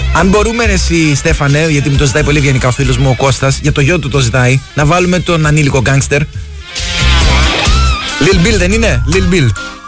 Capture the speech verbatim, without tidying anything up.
Αν μπορούμε εσύ Στέφανε, γιατί μου το ζητάει πολύ ευγενικά ο φίλος μου ο Κώστας, για το γιο του το ζητάει, να βάλουμε τον ανήλικο γκάνγκστερ. Lil Bill δεν είναι? Lil Bill.